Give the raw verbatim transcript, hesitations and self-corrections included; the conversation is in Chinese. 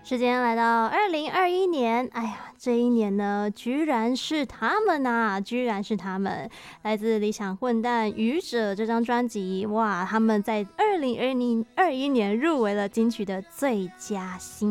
时间来到二零二一年，哎呀，这一年呢，居然是他们啊，居然是他们，来自理想混蛋愚者这张专辑，哇，他们在二零二零二一年入围了金曲的最佳新